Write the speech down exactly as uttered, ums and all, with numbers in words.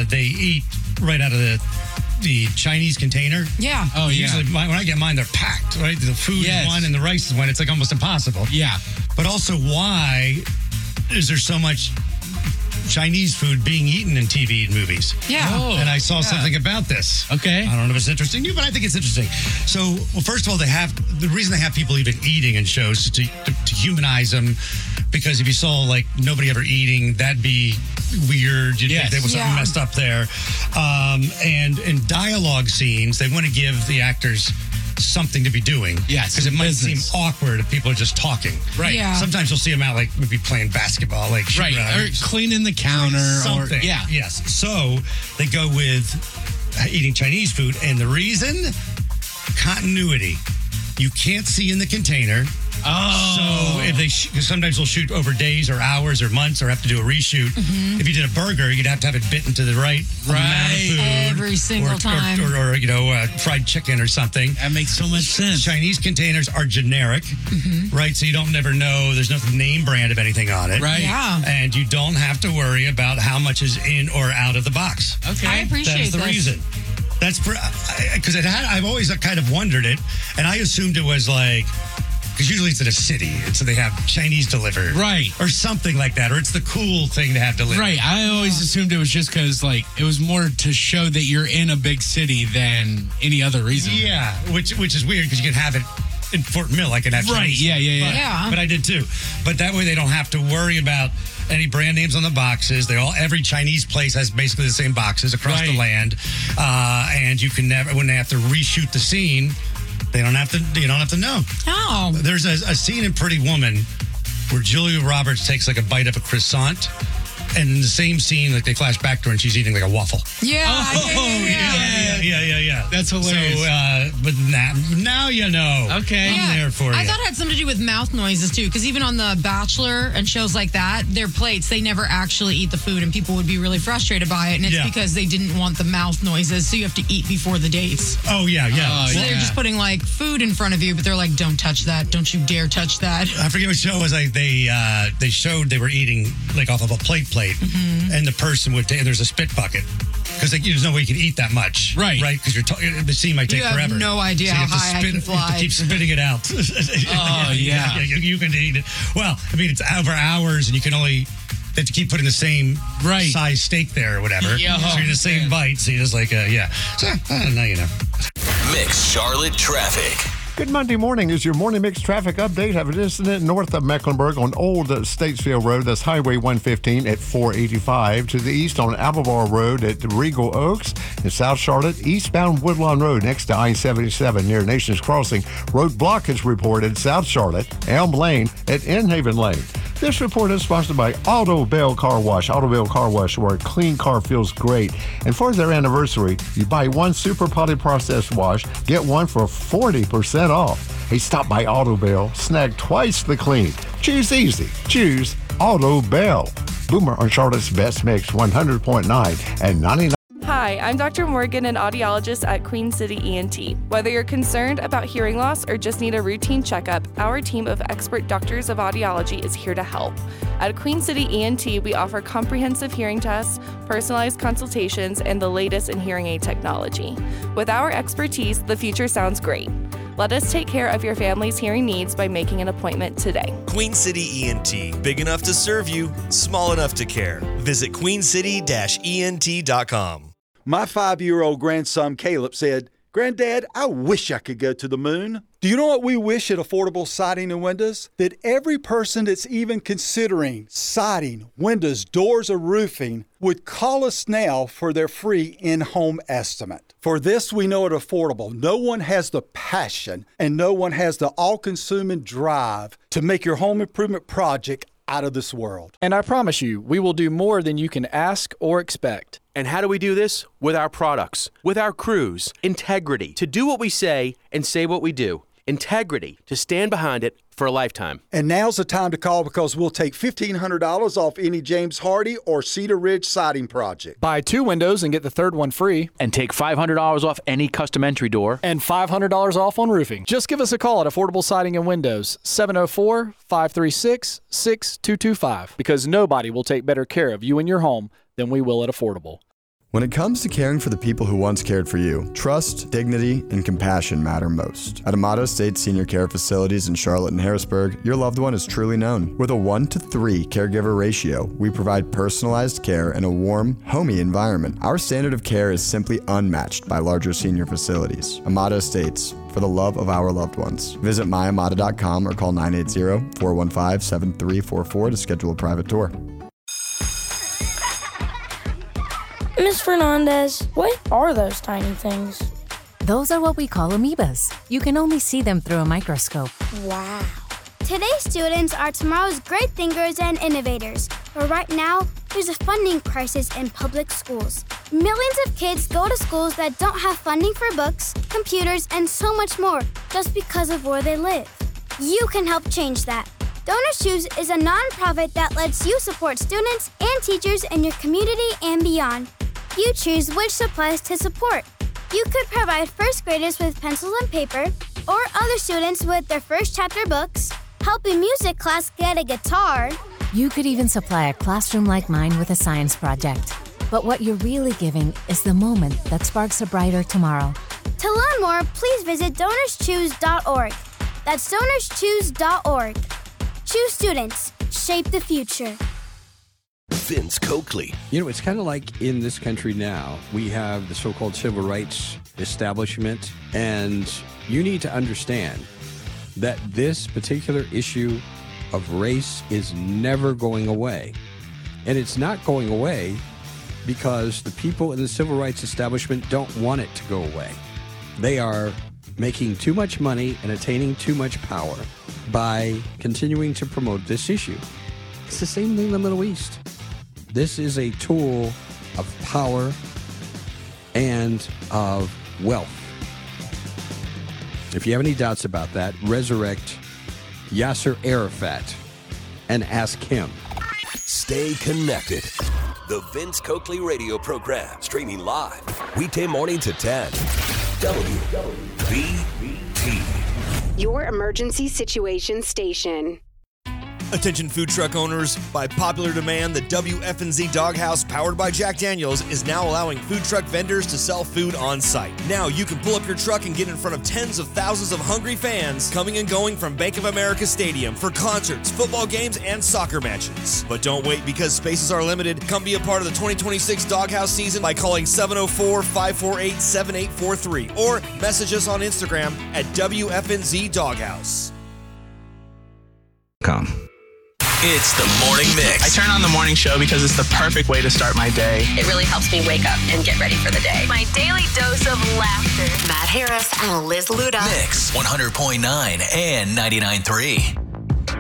that they eat right out of the the Chinese container. Yeah. Oh, yeah. Usually, when I get mine, they're packed, right? The food Yes. is one and the rice is one. It's like almost impossible. Yeah. But also, why is there so much Chinese food being eaten in T V and movies? Yeah. Oh, and I saw yeah. something about this. Okay. I don't know if it's interesting to you, but I think it's interesting. So, well, first of all, they have the reason they have people even eating in shows is to, to, to humanize them. Because if you saw like nobody ever eating, that'd be weird. You'd Yes. think there was something Yeah. messed up there. Um, and in dialogue scenes, they want to give the actors something to be doing. Yes, Because it might business. seem awkward if people are just talking. Right. Yeah. Sometimes you'll see them out like maybe playing basketball, like Right. uh, Or cleaning the counter. something. Or, yeah. Yes. So they go with eating Chinese food, and the reason continuity. You can't see in the container. Oh. So if they sh- sometimes they'll shoot over days or hours or months or have to do a reshoot. Mm-hmm. If you did a burger, you'd have to have it bitten to the right amount of Right. food. Every single or, time. Or, or, or, you know, uh, fried chicken or something. That makes so much sense. Chinese containers are generic, right? So you don't never know. There's no name brand of anything on it. Right. Yeah. And you don't have to worry about how much is in or out of the box. Okay. I appreciate That's the this. reason. That's because it had. I've always kind of wondered it, and I assumed it was like because usually it's in a city, and so they have Chinese delivered, Right. or something like that, or it's the cool thing to have delivered, Right. I always assumed it was just because, like, it was more to show that you're in a big city than any other reason. Yeah, which which is weird because you can have it in Fort Mill. I can have Right, Chinese, yeah, yeah, yeah. But, Yeah. but I did too. But that way they don't have to worry about any brand names on the boxes. They all every Chinese place has basically the same boxes across Right. the land, uh, and you can never when they have to reshoot the scene, they don't have to. You don't have to know. Oh. There's a, a scene in Pretty Woman where Julia Roberts takes like a bite of a croissant, and in the same scene, like they flash back to her and she's eating like a waffle. Yeah. Oh, yeah, yeah, yeah. yeah, yeah, yeah, yeah. That's hilarious. So, uh, but now, now you know. Okay. I'm Yeah. there for I you. thought it had something to do with mouth noises too, because even on The Bachelor and shows like that, their plates, they never actually eat the food, and people would be really frustrated by it. And it's Yeah. because they didn't want the mouth noises, so you have to eat before the dates. Oh, yeah, yeah. Oh, So yeah. they're just putting like food in front of you, but they're like, "Don't touch that! Don't you dare touch that!" I forget what show it was. Like they uh, they showed they were eating like off of a plate plate, Mm-hmm. and the person would take. There's a spit bucket because like, there's no way you can eat that much, Right. Right? Because you're t- the scene might take You have forever. no idea So you how have to high I spit, can You have fly. to keep spitting it out. Oh, yeah. You, you can eat it. Well, I mean, it's over hours, and you can only. They have to keep putting the same Right. size steak there or whatever. Yeah. So you're in the same Yeah. bite. So you're just like, uh, yeah. So uh, now you know. Mix Charlotte traffic. Good Monday morning. Is your morning mix traffic update. Have an incident north of Mecklenburg on Old Statesville Road. That's Highway one fifteen at four eighty-five. To the east on Albemarle Road at Regal Oaks. In South Charlotte, eastbound Woodlawn Road next to I seventy-seven near Nations Crossing. Road blockage reported. South Charlotte, Elm Lane at Inhaven Lane. This report is sponsored by Auto Bell Car Wash. Auto Bell Car Wash, where a clean car feels great. And for their anniversary, you buy one Super Potty Process Wash, get one for forty percent off. Hey, stop by Auto Bell, snag twice the clean. Choose easy. Choose Auto Bell. Boomer on Charlotte's Best Mix one hundred point nine and ninety-nine. Hi, I'm Doctor Morgan, an audiologist at Queen City E N T. Whether you're concerned about hearing loss or just need a routine checkup, our team of expert doctors of audiology is here to help. At Queen City E N T, we offer comprehensive hearing tests, personalized consultations, and the latest in hearing aid technology. With our expertise, the future sounds great. Let us take care of your family's hearing needs by making an appointment today. Queen City E N T. Big enough to serve you, small enough to care. Visit queen city dash E N T dot com. My five-year-old grandson, Caleb, said, "Granddad, I wish I could go to the moon." Do you know what we wish at Affordable Siding and Windows? That every person that's even considering siding, windows, doors, or roofing would call us now for their free in-home estimate. For this, we know at Affordable, no one has the passion and no one has the all-consuming drive to make your home improvement project out of this world. And I promise you, we will do more than you can ask or expect. And how do we do this? With our products, with our crews. Integrity, to do what we say and say what we do. Integrity, to stand behind it for a lifetime. And now's the time to call because we'll take fifteen hundred dollars off any James Hardy or Cedar Ridge siding project. Buy two windows and get the third one free. And take five hundred dollars off any custom entry door. And five hundred dollars off on roofing. Just give us a call at Affordable Siding and Windows, seven oh four, five three six, six two two five. Because nobody will take better care of you and your home than we will at Affordable. When it comes to caring for the people who once cared for you, trust, dignity, and compassion matter most. At Amato State Senior Care Facilities in Charlotte and Harrisburg, your loved one is truly known. With a one to three caregiver ratio, we provide personalized care in a warm, homey environment. Our standard of care is simply unmatched by larger senior facilities. Amato Estates, for the love of our loved ones. Visit my amato dot com or call nine eight zero, four one five, seven three four four to schedule a private tour. Miss Fernandez, what are those tiny things? Those are what we call amoebas. You can only see them through a microscope. Wow. Today's students are tomorrow's great thinkers and innovators. But right now, there's a funding crisis in public schools. Millions of kids go to schools that don't have funding for books, computers, and so much more just because of where they live. You can help change that. Donors Choose is a nonprofit that lets you support students and teachers in your community and beyond. You choose which supplies to support. You could provide first graders with pencils and paper, or other students with their first chapter books, help a music class get a guitar. You could even supply a classroom like mine with a science project. But what you're really giving is the moment that sparks a brighter tomorrow. To learn more, please visit donors choose dot org. That's donors choose dot org. Choose students. Shape the future. Vince Coakley. You know, it's kind of like in this country now, we have the so-called civil rights establishment, and you need to understand that this particular issue of race is never going away. And it's not going away because the people in the civil rights establishment don't want it to go away. They are making too much money and attaining too much power by continuing to promote this issue. It's the same thing in the Middle East. This is a tool of power and of wealth. If you have any doubts about that, resurrect Yasser Arafat and ask him. Stay connected. The Vince Coakley radio program, streaming live, weekday morning to ten. W B T. Your emergency situation station. Attention food truck owners, by popular demand, the W F N Z Doghouse powered by Jack Daniels is now allowing food truck vendors to sell food on site. Now you can pull up your truck and get in front of tens of thousands of hungry fans coming and going from Bank of America Stadium for concerts, football games, and soccer matches. But don't wait, because spaces are limited. Come be a part of the twenty twenty-six Doghouse season by calling seven oh four, five four eight, seven eight four three or message us on Instagram at W F N Z Doghouse. Come. It's the Morning Mix. I turn on the morning show because it's the perfect way to start my day. It really helps me wake up and get ready for the day. My daily dose of laughter. Matt Harris and Liz Luda. Mix one hundred point nine and ninety-nine point three.